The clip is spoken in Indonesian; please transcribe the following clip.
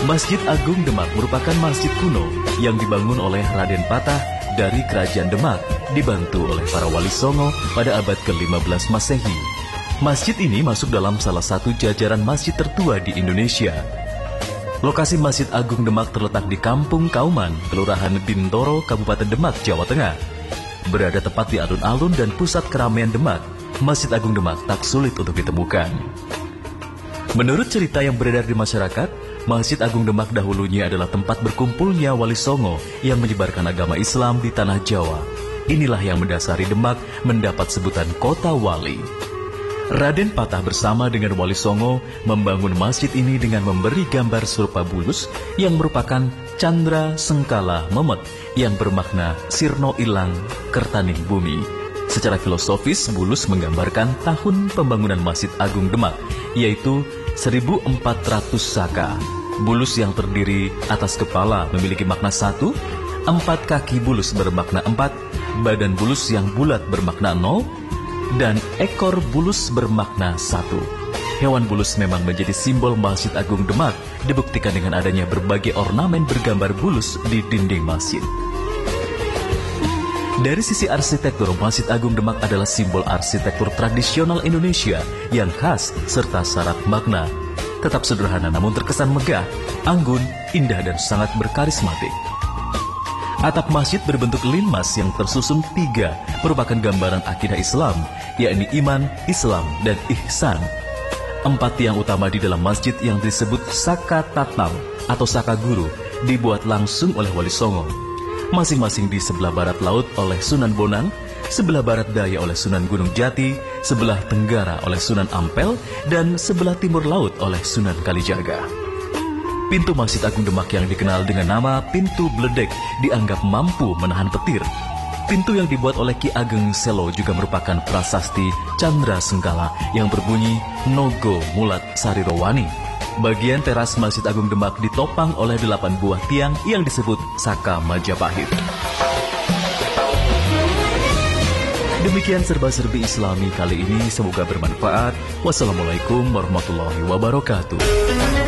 Masjid Agung Demak merupakan masjid kuno yang dibangun oleh Raden Patah dari Kerajaan Demak, dibantu oleh para wali Songo pada abad ke-15 Masehi. Masjid ini masuk dalam salah satu jajaran masjid tertua di Indonesia. Lokasi Masjid Agung Demak terletak di Kampung Kauman, Kelurahan Bintoro, Kabupaten Demak, Jawa Tengah. Berada tepat di alun-alun dan pusat keramaian Demak, Masjid Agung Demak tak sulit untuk ditemukan. Menurut cerita yang beredar di masyarakat, Masjid Agung Demak dahulunya adalah tempat berkumpulnya wali Songo yang menyebarkan agama Islam di tanah Jawa. Inilah yang mendasari Demak mendapat sebutan Kota Wali. Raden Patah bersama dengan wali Songo membangun masjid ini dengan memberi gambar serupa bulus yang merupakan Candra Sengkala Memet yang bermakna Sirno Ilang Kertaning Bumi. Secara filosofis, bulus menggambarkan tahun pembangunan Masjid Agung Demak, yaitu 1400 Saka. Bulus yang terdiri atas kepala memiliki makna 1, 4 kaki bulus bermakna 4, badan bulus yang bulat bermakna 0, dan ekor bulus bermakna 1. Hewan bulus memang menjadi simbol Masjid Agung Demak, dibuktikan dengan adanya berbagai ornamen bergambar bulus di dinding masjid. Dari sisi arsitektur, Masjid Agung Demak adalah simbol arsitektur tradisional Indonesia yang khas serta syarat makna. Tetap sederhana namun terkesan megah, anggun, indah dan sangat berkarismatik. Atap masjid berbentuk linmas yang tersusun 3 merupakan gambaran akidah Islam, yakni iman, Islam, dan ihsan. 4 tiang utama di dalam masjid yang disebut Saka Tatam atau Saka Guru dibuat langsung oleh Wali Songo. Masing-masing di sebelah barat laut oleh Sunan Bonang, sebelah barat daya oleh Sunan Gunung Jati, sebelah tenggara oleh Sunan Ampel, dan sebelah timur laut oleh Sunan Kalijaga. Pintu Masjid Agung Demak yang dikenal dengan nama Pintu Bledek dianggap mampu menahan petir. Pintu yang dibuat oleh Ki Ageng Selo juga merupakan prasasti Candra Sengkala yang berbunyi Nogo Mulat Sarirowani. Bagian teras Masjid Agung Demak ditopang oleh 8 buah tiang yang disebut Saka Majapahit. Demikian serba-serbi Islami kali ini, semoga bermanfaat. Wassalamualaikum warahmatullahi wabarakatuh.